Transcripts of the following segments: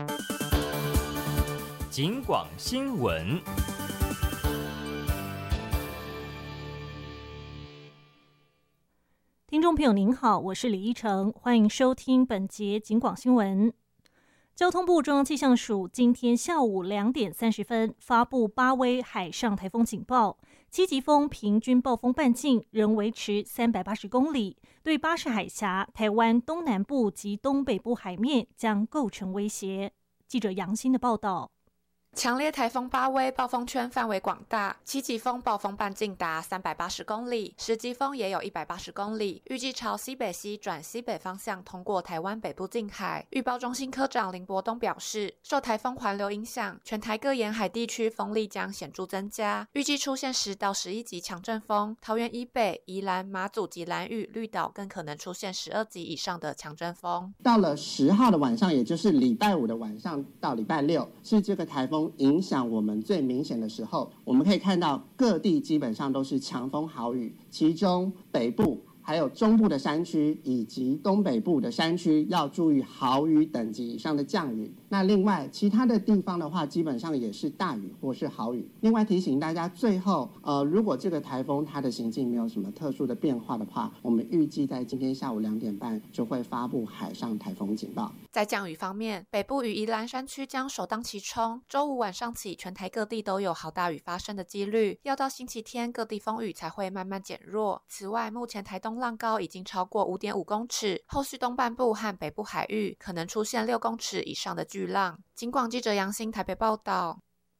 警广新闻。 听众朋友您好，我是李依晨，欢迎收听本节警广新闻。交通部中央气象署今天下午2点30分发布8威海上台风警报，7级风平均暴风半径仍维持380公里，对巴士海峡、台湾东南部及东北部海面将构成威胁。记者杨欣的报道。 强烈台风8威暴风圈范围广大，7级风暴风半径达380公里，10级风也有180公里，预计朝西北西转西北方向通过台湾北部近海。预报中心科长林伯东表示，受台风环流影响，全台各沿海地区风力将显著增加，预计出现10到11级强阵风，桃园以北、宜兰、马祖及兰屿、绿岛更可能出现12级以上的强阵风。 到了10号的晚上，也就是礼拜5的晚上到礼拜6，是这个台风影响我们最明显的时候，我们可以看到各地基本上都是强风豪雨，其中北部还有中部的山区以及东北部的山区要注意豪雨等级以上的降雨。那另外其他的地方的话，基本上也是大雨或是豪雨。另外提醒大家，最后如果这个台风它的行进没有什么特殊的变化的话，我们预计在今天下午2点半就会发布海上台风警报。 在降雨方面，北部与宜兰山区将首当其冲，周五晚上起全台各地都有豪大雨发生的几率，要到星期天各地风雨才会慢慢减弱。此外，目前台东浪高已经超过5.5公尺，后续东半部和北部海域可能出现6公尺以上的巨浪。警广记者杨欣台北报道。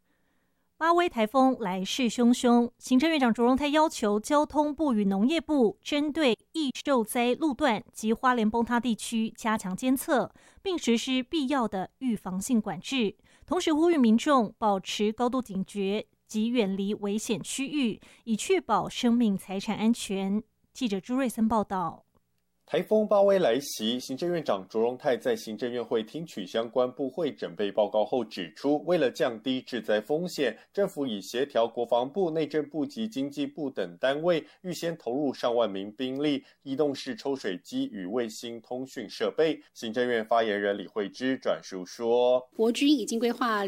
8威台风来势汹汹，行政院长卓荣泰要求交通部与农业部针对易受灾路段及花莲崩塌地区加强监测，并实施必要的预防性管制，同时呼吁民众保持高度警觉及远离危险区域，以确保生命财产安全。记者朱瑞森报道。 台风8威来袭，行政院长卓荣泰在行政院会听取相关部会准备报告后指出，为了降低致灾风险，政府已协调国防部、内政部及经济部等单位，预先投入上万名兵力、移动式抽水机与卫星通讯设备。行政院发言人李惠芝转述说， 国军已经规划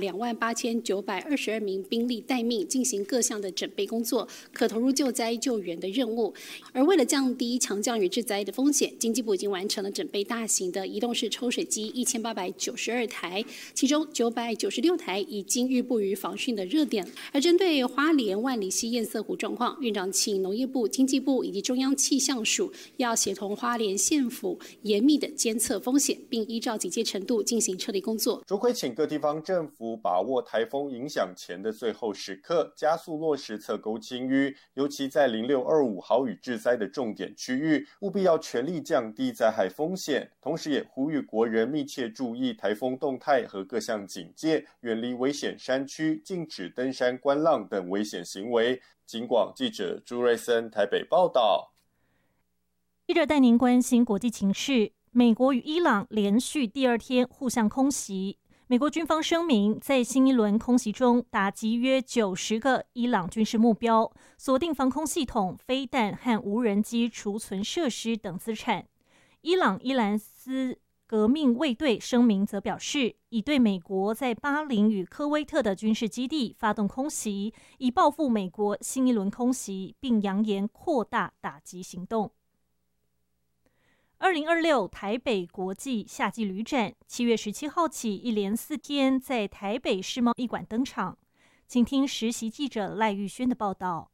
28922名兵力待命，进行各项的准备工作，可投入救灾救援的任务。而为了降低强降雨致灾的风险，经济部已经完成了准备大型的移动式抽水机1892台，其中996台已经预布于防汛的热点。而针对花莲万里溪堰塞湖状况，院长请农业部、经济部以及中央气象署要协同花莲县府严密的监测风险，并依照警戒程度进行撤离工作。 卓奎请各地方政府把握台风影响前的最后时刻，加速落实侧沟清淤，尤其在0625豪雨致灾的重点区域，务必要全力降低灾害风险，同时也呼吁国人密切注意台风动态和各项警戒，远离危险山区，禁止登山观浪等危险行为。警广记者朱瑞森台北报道。 记者带您关心国际情势，美国与伊朗连续第2天互相空袭。美国军方声明，在新一轮空袭中打击约90个伊朗军事目标，锁定防空系统、飞弹和无人机储存设施等资产。伊朗伊兰斯革命卫队声明则表示，已对美国在巴林与科威特的军事基地发动空袭，以报复美国新一轮空袭，并扬言扩大打击行动。2026台北国际夏季旅展7月17号起一连4天在台北世贸艺馆登场，请听实习记者赖玉轩的报道。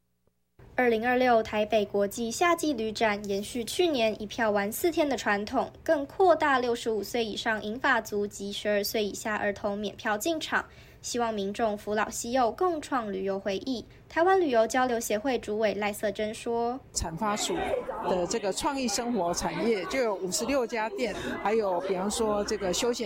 2026台北国际夏季旅展延续去年一票玩4天的传统，更扩大65岁以上银发族及12岁以下儿童免票进场，希望民众扶老携幼，共创旅游回忆。台湾旅游交流协会主委赖瑟珍说， 产发署的这个创意生活产业就有56家店，还有比方说这个休闲